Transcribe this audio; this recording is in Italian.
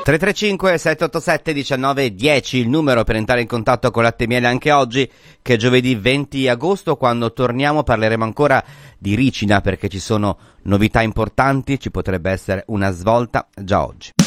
335 787 1910 il numero per entrare in contatto con Latte e Miele anche oggi, che è giovedì 20 agosto. Quando torniamo parleremo ancora di ricina, perché ci sono novità importanti, ci potrebbe essere una svolta già oggi.